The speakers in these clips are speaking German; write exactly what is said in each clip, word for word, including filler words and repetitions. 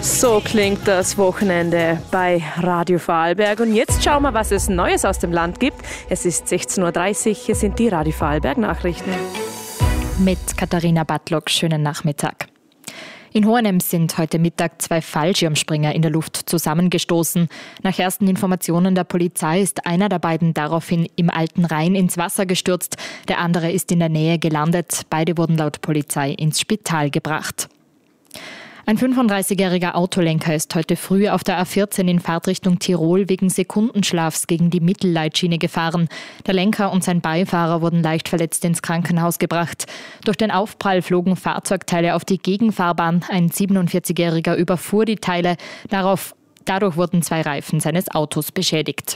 So klingt das Wochenende bei Radio Vorarlberg. Und jetzt schauen wir, was es Neues aus dem Land gibt. Es ist sechzehn Uhr dreißig, hier sind die Radio Vorarlberg Nachrichten. Mit Katharina Badlock, schönen Nachmittag. In Hohenems sind heute Mittag zwei Fallschirmspringer in der Luft zusammengestoßen. Nach ersten Informationen der Polizei ist einer der beiden daraufhin im Alten Rhein ins Wasser gestürzt. Der andere ist in der Nähe gelandet. Beide wurden laut Polizei ins Spital gebracht. Ein fünfunddreißigjähriger Autolenker ist heute früh auf der A vierzehn in Fahrtrichtung Tirol wegen Sekundenschlafs gegen die Mittelleitschiene gefahren. Der Lenker und sein Beifahrer wurden leicht verletzt ins Krankenhaus gebracht. Durch den Aufprall flogen Fahrzeugteile auf die Gegenfahrbahn. Ein siebenundvierzigjähriger überfuhr die Teile. Darauf, dadurch wurden zwei Reifen seines Autos beschädigt.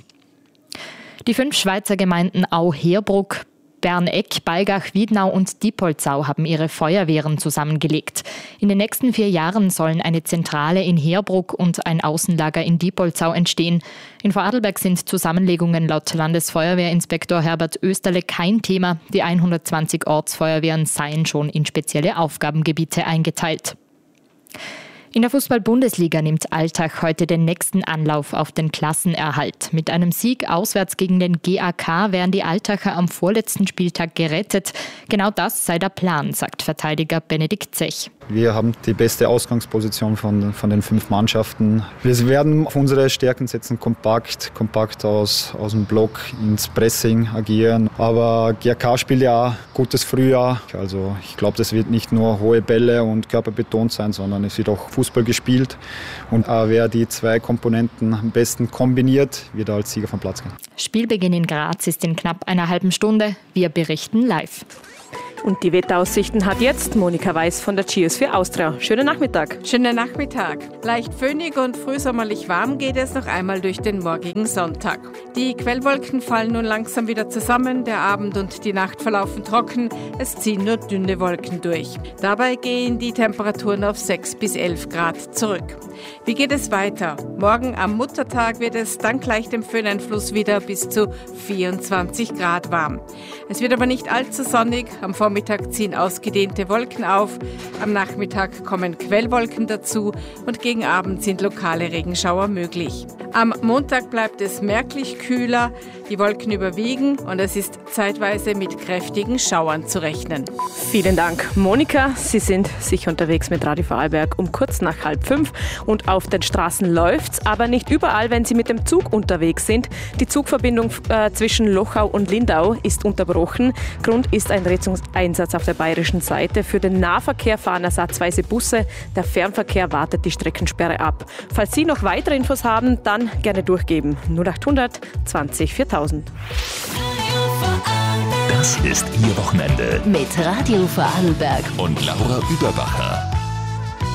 Die fünf Schweizer Gemeinden Au-Herbruck, Berneck, Balgach, Wiednau und Diepoldsau haben ihre Feuerwehren zusammengelegt. In den nächsten vier Jahren sollen eine Zentrale in Herbruck und ein Außenlager in Diepoldsau entstehen. In Vorarlberg sind Zusammenlegungen laut Landesfeuerwehrinspektor Herbert Österle kein Thema. Die hundertzwanzig Ortsfeuerwehren seien schon in spezielle Aufgabengebiete eingeteilt. In der Fußball-Bundesliga nimmt Altach heute den nächsten Anlauf auf den Klassenerhalt. Mit einem Sieg auswärts gegen den G A K wären die Altacher am vorletzten Spieltag gerettet. Genau das sei der Plan, sagt Verteidiger Benedikt Zech. Wir haben die beste Ausgangsposition von, von den fünf Mannschaften. Wir werden auf unsere Stärken setzen, kompakt, kompakt aus, aus dem Block ins Pressing agieren. Aber G A K spielt ja gutes Frühjahr. Also ich glaube, das wird nicht nur hohe Bälle und körperbetont sein, sondern es wird auch Fußball gespielt. Und äh, wer die zwei Komponenten am besten kombiniert, wird als Sieger vom Platz gehen. Spielbeginn in Graz ist in knapp einer halben Stunde. Wir berichten live. Und die Wetteraussichten hat jetzt Monika Weiß von der Geosphere Austria. Schönen Nachmittag. Schönen Nachmittag. Leicht föhnig und frühsommerlich warm geht es noch einmal durch den morgigen Sonntag. Die Quellwolken fallen nun langsam wieder zusammen. Der Abend und die Nacht verlaufen trocken. Es ziehen nur dünne Wolken durch. Dabei gehen die Temperaturen auf sechs bis elf Grad zurück. Wie geht es weiter? Morgen am Muttertag wird es dank leichtem Föhneinfluss wieder bis zu vierundzwanzig Grad warm. Es wird aber nicht allzu sonnig. Am Vormittag ziehen ausgedehnte Wolken auf. Am Nachmittag kommen Quellwolken dazu und gegen Abend sind lokale Regenschauer möglich. Am Montag bleibt es merklich kühler. Die Wolken überwiegen und es ist zeitweise mit kräftigen Schauern zu rechnen. Vielen Dank, Monika. Sie sind sicher unterwegs mit Radio Vorarlberg um kurz nach halb fünf. Und auf den Straßen läuft's, aber nicht überall, wenn Sie mit dem Zug unterwegs sind. Die Zugverbindung äh, zwischen Lochau und Lindau ist unterbrochen. Grund ist ein Rettungseinsatz auf der bayerischen Seite. Für den Nahverkehr fahren ersatzweise Busse. Der Fernverkehr wartet die Streckensperre ab. Falls Sie noch weitere Infos haben, dann gerne durchgeben. null achthundert zwanzig viertausend. Das ist Ihr Wochenende mit Radio Vorarlberg und Laura Überbacher.